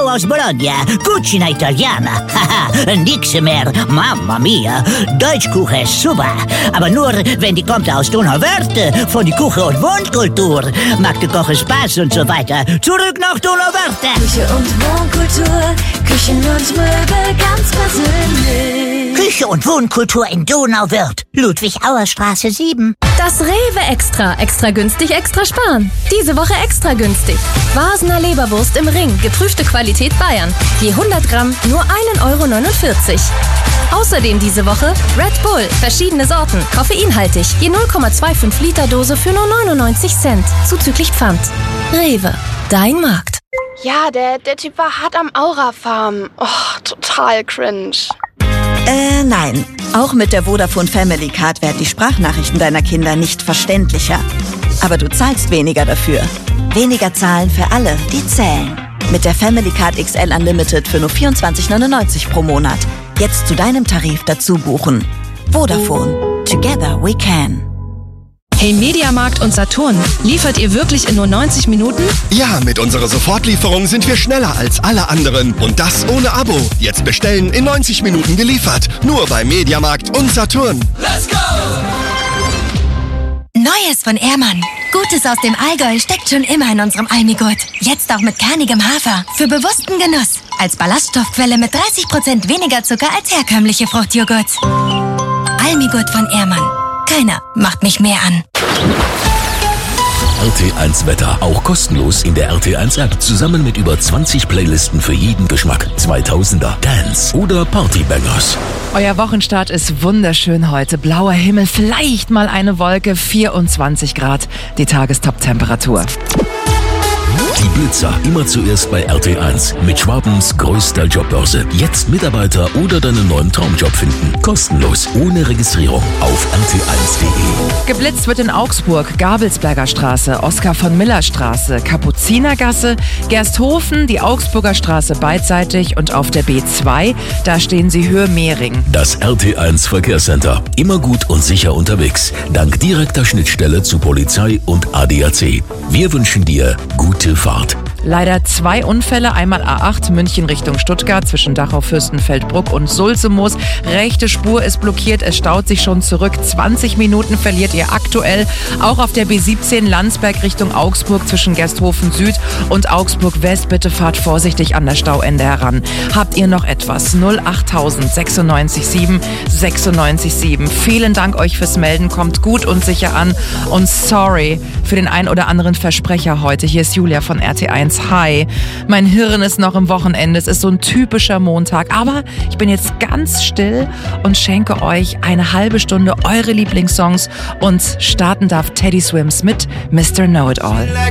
aus Bologna. Cucina Italiana. Haha, nix mehr. Mamma mia. Deutschkuche ist super. Aber nur, wenn die kommt aus Donauwörth. Von die Küche und Wohnkultur. Macht der Koche Spaß und so weiter. Zurück nach Donauwörth. Küche und Wohnkultur. Küchen und Möbel ganz persönlich. Küche und Wohnkultur in Donauwörth. Ludwig-Auer-Straße 7. Das Rewe Extra. Extra günstig, extra sparen. Diese Woche extra günstig. Vasener Leberwurst im Ring. Geprüfte Qualität Bayern. Je 100 Gramm nur 1,49 €. Außerdem diese Woche Red Bull. Verschiedene Sorten. Koffeinhaltig. Je 0,25 Liter Dose für nur 99 Cent. Zuzüglich Pfand. Rewe. Dein Markt. Ja, der Typ war hart am Aura-Farm. Oh, total cringe. Nein. Auch mit der Vodafone Family Card werden die Sprachnachrichten deiner Kinder nicht verständlicher. Aber du zahlst weniger dafür. Weniger zahlen für alle, die zählen. Mit der Family Card XL Unlimited für nur 24,99 € pro Monat. Jetzt zu deinem Tarif dazu buchen. Vodafone. Together we can. Hey Mediamarkt und Saturn, liefert ihr wirklich in nur 90 Minuten? Ja, mit unserer Sofortlieferung sind wir schneller als alle anderen. Und das ohne Abo. Jetzt bestellen, in 90 Minuten geliefert. Nur bei Mediamarkt und Saturn. Let's go! Neues von Ehrmann. Gutes aus dem Allgäu steckt schon immer in unserem Almigurt. Jetzt auch mit kernigem Hafer. Für bewussten Genuss. Als Ballaststoffquelle mit 30% weniger Zucker als herkömmliche Fruchtjoghurt. Almigurt von Ehrmann. Keiner macht mich mehr an. RT1 Wetter, auch kostenlos in der RT1 App, zusammen mit über 20 Playlisten für jeden Geschmack. 2000er, Dance oder Partybangers. Euer Wochenstart ist wunderschön heute. Blauer Himmel, vielleicht mal eine Wolke, 24 Grad, die Tagestop-Temperatur. Die Blitzer immer zuerst bei RT1 mit Schwabens größter Jobbörse. Jetzt Mitarbeiter oder deinen neuen Traumjob finden. Kostenlos, ohne Registrierung auf rt1.de. Geblitzt wird in Augsburg, Gabelsberger Straße, Oskar von Miller Straße, Kapuzinergasse, Gersthofen, die Augsburger Straße beidseitig und auf der B2, da stehen sie Höhe Mehring. Das RT1 Verkehrscenter. Immer gut und sicher unterwegs. Dank direkter Schnittstelle zu Polizei und ADAC. Wir wünschen dir gute Fahrt. Leider 2 Unfälle, einmal A8 München Richtung Stuttgart zwischen Dachau, Fürstenfeldbruck und Sulzemoos. Rechte Spur ist blockiert, es staut sich schon zurück. 20 Minuten verliert ihr aktuell. Auch auf der B17 Landsberg Richtung Augsburg zwischen Gersthofen Süd und Augsburg West. Bitte fahrt vorsichtig an das Stauende heran. Habt ihr noch etwas? 08000 96 7 96 7. Vielen Dank euch fürs Melden, kommt gut und sicher an. Und sorry für den ein oder anderen Versprecher heute. Hier ist Julia von RT1. Hi, mein Hirn ist noch im Wochenende, es ist so ein typischer Montag, aber ich bin jetzt ganz still und schenke euch eine halbe Stunde eure Lieblingssongs und starten darf Teddy Swims mit Mr. Know-It-All.